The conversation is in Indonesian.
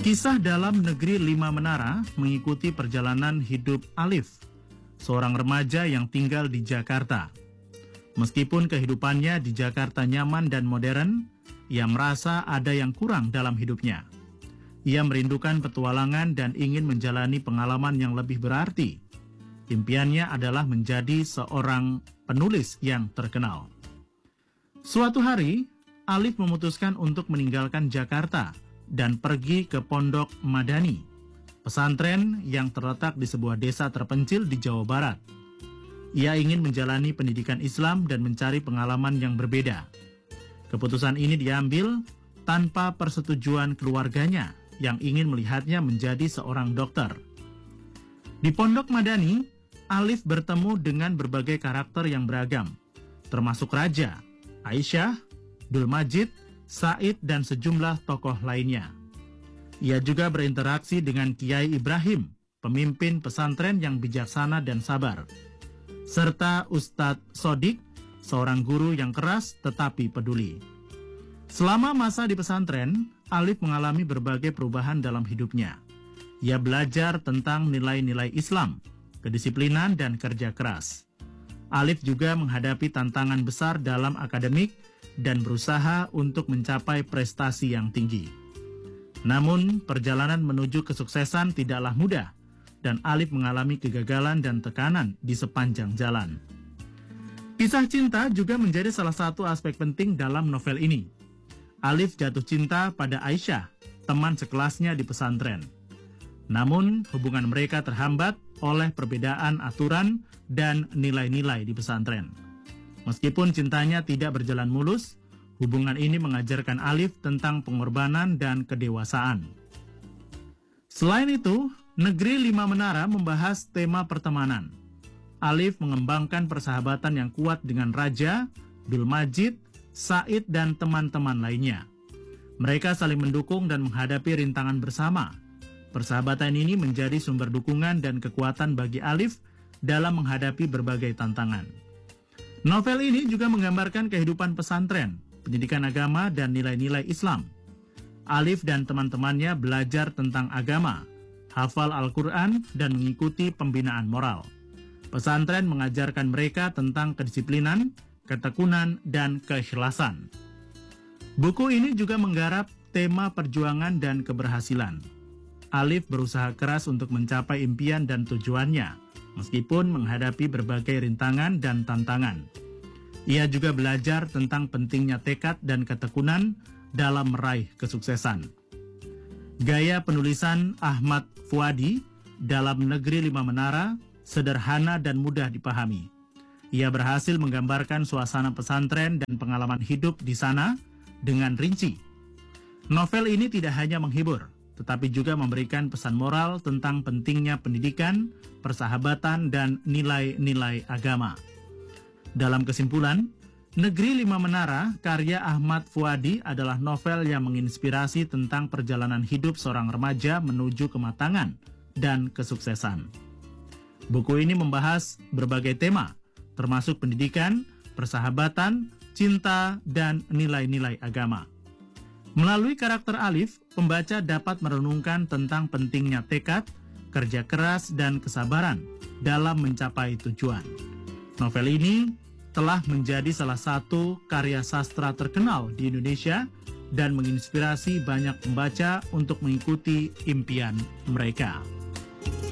Kisah dalam negeri Lima Menara mengikuti perjalanan hidup Alif, seorang remaja yang tinggal di Jakarta. Meskipun kehidupannya di Jakarta nyaman dan modern, ia merasa ada yang kurang dalam hidupnya. Ia merindukan petualangan dan ingin menjalani pengalaman yang lebih berarti. Impiannya adalah menjadi seorang penulis yang terkenal. Suatu hari, Alif memutuskan untuk meninggalkan Jakarta dan pergi ke Pondok Madani, pesantren yang terletak di sebuah desa terpencil di Jawa Barat. Ia ingin menjalani pendidikan Islam dan mencari pengalaman yang berbeda. Keputusan ini diambil tanpa persetujuan keluarganya yang ingin melihatnya menjadi seorang dokter. Di Pondok Madani, Alif bertemu dengan berbagai karakter yang beragam, termasuk Raja, Aisyah, Dul Majid, Said, dan sejumlah tokoh lainnya. Ia juga berinteraksi dengan Kiai Ibrahim, pemimpin pesantren yang bijaksana dan sabar, serta Ustadz Sodik, seorang guru yang keras tetapi peduli. Selama masa di pesantren, Alif mengalami berbagai perubahan dalam hidupnya. Ia belajar tentang nilai-nilai Islam, kedisiplinan, dan kerja keras. Alif juga menghadapi tantangan besar dalam akademik dan berusaha untuk mencapai prestasi yang tinggi. Namun, perjalanan menuju kesuksesan tidaklah mudah, dan Alif mengalami kegagalan dan tekanan di sepanjang jalan. Kisah cinta juga menjadi salah satu aspek penting dalam novel ini. Alif jatuh cinta pada Aisyah, teman sekelasnya di pesantren. Namun, hubungan mereka terhambat oleh perbedaan aturan dan nilai-nilai di pesantren. Meskipun cintanya tidak berjalan mulus, hubungan ini mengajarkan Alif tentang pengorbanan dan kedewasaan. Selain itu, Negeri Lima Menara membahas tema pertemanan. Alif mengembangkan persahabatan yang kuat dengan Raja, Dul Majid, Said, dan teman-teman lainnya. Mereka saling mendukung dan menghadapi rintangan bersama. Persahabatan ini menjadi sumber dukungan dan kekuatan bagi Alif dalam menghadapi berbagai tantangan. Novel ini juga menggambarkan kehidupan pesantren, pendidikan agama, dan nilai-nilai Islam. Alif dan teman-temannya belajar tentang agama, hafal Al-Quran, dan mengikuti pembinaan moral. Pesantren mengajarkan mereka tentang kedisiplinan, ketekunan, dan keikhlasan. Buku ini juga menggarap tema perjuangan dan keberhasilan. Alif berusaha keras untuk mencapai impian dan tujuannya, meskipun menghadapi berbagai rintangan dan tantangan. Ia juga belajar tentang pentingnya tekad dan ketekunan dalam meraih kesuksesan. Gaya penulisan Ahmad Fuadi dalam Negeri Lima Menara sederhana dan mudah dipahami. Ia berhasil menggambarkan suasana pesantren dan pengalaman hidup di sana dengan rinci. Novel ini tidak hanya menghibur, tetapi juga memberikan pesan moral tentang pentingnya pendidikan, persahabatan, dan nilai-nilai agama. Dalam kesimpulan, Negeri Lima Menara karya Ahmad Fuadi adalah novel yang menginspirasi tentang perjalanan hidup seorang remaja menuju kematangan dan kesuksesan. Buku ini membahas berbagai tema, termasuk pendidikan, persahabatan, cinta, dan nilai-nilai agama. Melalui karakter Alif, pembaca dapat merenungkan tentang pentingnya tekad, kerja keras, dan kesabaran dalam mencapai tujuan. Novel ini telah menjadi salah satu karya sastra terkenal di Indonesia dan menginspirasi banyak pembaca untuk mengikuti impian mereka.